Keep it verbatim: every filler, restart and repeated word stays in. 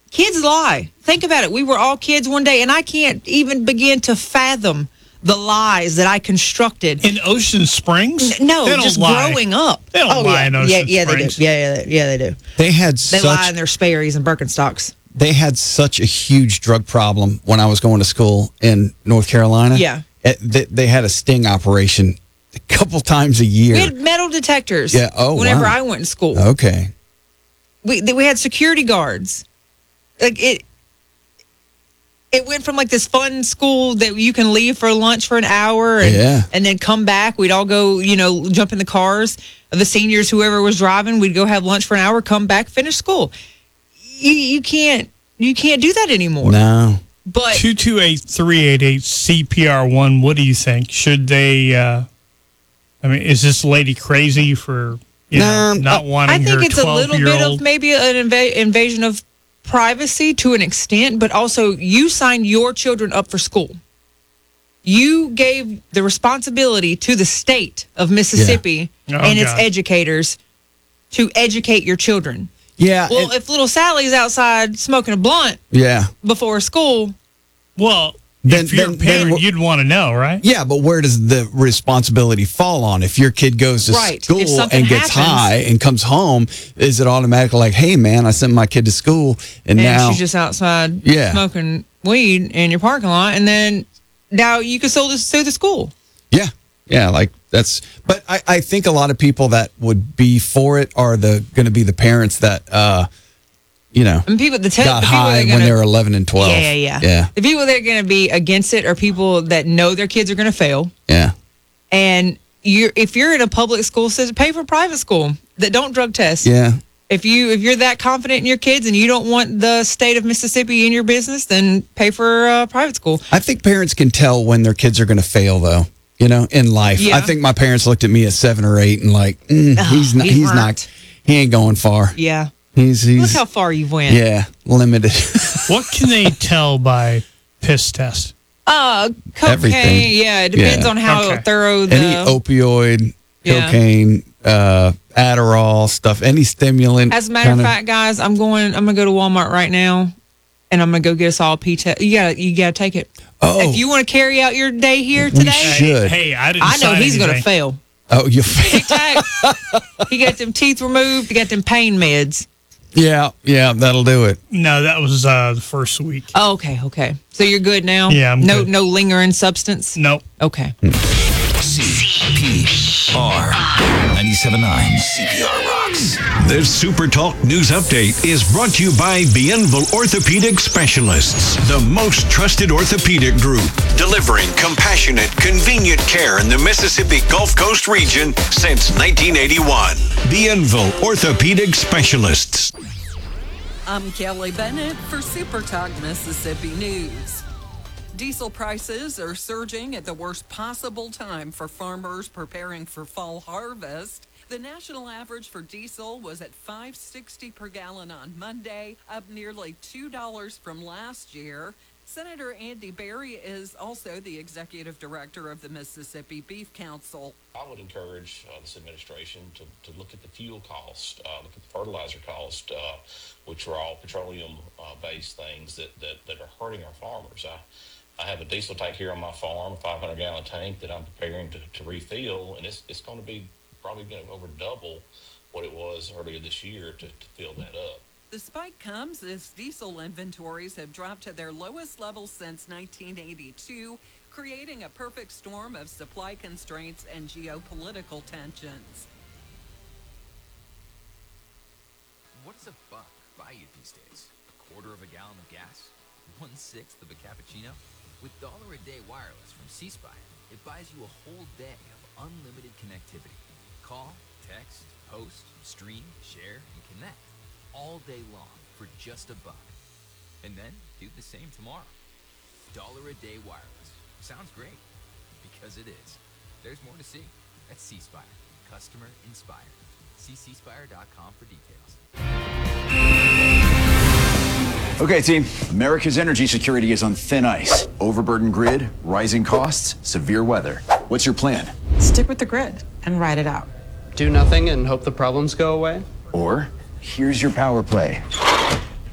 kids lie. Think about it. We were all kids one day, and I can't even begin to fathom the lies that I constructed. In Ocean Springs? N- no, They don't just lie. growing up. They don't oh, lie yeah. in Ocean yeah, yeah, Springs. They do. Yeah, yeah, they- yeah, they do. They had They such lie in their Sperry's and Birkenstocks. they had such a huge drug problem when I was going to school in North Carolina. Yeah. It, they, they had a sting operation a couple times a year. We had metal detectors. Yeah, oh, Whenever wow. I went to school, Okay. we we had security guards. Like it. It went from like this fun school that you can leave for lunch for an hour and, Yeah. and then come back. We'd all go, you know, jump in the cars. The seniors, whoever was driving, we'd go have lunch for an hour, come back, finish school. You you can't you can't do that anymore. No. But two two eight, three eight eight, C P R one. What do you think? Should they, uh, I mean, is this lady crazy for, you know, No, not wanting I think her it's a little bit of twelve-year-old? maybe an inva- invasion of privacy to an extent, but also you signed your children up for school. You gave the responsibility to the state of Mississippi Yeah. Oh, and its God. educators to educate your children. Yeah. Well, it- if little Sally's outside smoking a blunt yeah. before school, Well, Then- if you're then- a parent, then- you'd want to know, right? Yeah, but where does the responsibility fall on? If your kid goes to Right. If school something and gets happens- high and comes home, is it automatically like, hey, man, I sent my kid to school and, and now. she's just outside Yeah. smoking weed in your parking lot, and then now you can sue the, sue the school. Yeah. Yeah. Like that's, but I, I think a lot of people that would be for it are the going to be the parents that, uh, you know, And people, the, te- got the people high that are when gonna, they were eleven and twelve. Yeah, yeah, yeah. Yeah. The people that are going to be against it are people that know their kids are going to fail. Yeah. And you're, if you're in a public school system, pay for private school that don't drug test. Yeah. If you if you're that confident in your kids and you don't want the state of Mississippi in your business, then pay for uh, private school. I think parents can tell when their kids are going to fail, though. You know, in life. Yeah. I think my parents looked at me at seven or eight and like, mm, Oh, he's not. he He's weren't. not. He ain't going far. Yeah. He's. He's. Look how far you've went. Yeah. Limited. What can they tell by piss test? Uh, cocaine. Everything. Yeah, it depends Yeah. on how Okay. thorough the. Any opioid, Yeah. cocaine, uh, Adderall stuff, any stimulant. As a matter of kinda- fact, guys, I'm going. I'm gonna go to Walmart right now, and I'm gonna go get us all a P test. You gotta, you gotta take it. Oh. If you want to carry out your day here We today, should. Hey, I didn't I know sign he's gonna anything. fail. Oh, you. Tic Tac. He got them teeth removed. He got them pain meds. Yeah. Yeah. That'll do it. No, that was uh, the first week. Oh, okay, okay. So you're good now. Yeah, I'm no, good. no lingering substance. Nope. Okay. C P R ninety-seven point nine C P R Rocks. This Super Talk News Update is brought to you by Bienville Orthopedic Specialists, the most trusted orthopedic group, delivering compassionate, convenient care in the Mississippi Gulf Coast region since nineteen eighty-one. Bienville Orthopedic Specialists. I'm Kelly Bennett for Super Talk Mississippi News. Diesel prices are surging at the worst possible time for farmers preparing for fall harvest. The national average for diesel was at five sixty per gallon on Monday, up nearly two dollars from last year. Senator Andy Berry is also the executive director of the Mississippi Beef Council. I would encourage uh, this administration to, to look at the fuel cost, uh, look at the fertilizer cost, uh, which are all petroleum-based uh, things that, that, that are hurting our farmers. I, I have a diesel tank here on my farm, a five hundred gallon tank that I'm preparing to, to refill, and it's it's going to be probably going to over double what it was earlier this year to, to fill that up. The spike comes as diesel inventories have dropped to their lowest level since nineteen eighty-two, creating a perfect storm of supply constraints and geopolitical tensions. What does a buck buy you these days? A quarter of a gallon of gas? One-sixth of a cappuccino? With Dollar a Day Wireless from C Spire, it buys you a whole day of unlimited connectivity. Call, text, post, stream, share, and connect all day long for just a buck. And then do the same tomorrow. Dollar a Day Wireless. Sounds great. Because it is. There's more to see at C Spire. Customer inspired. See c spire dot com for details. Okay, team. America's energy security is on thin ice. Overburdened grid, rising costs, severe weather. What's your plan? Stick with the grid and ride it out. Do nothing and hope the problems go away? Or, here's your power play.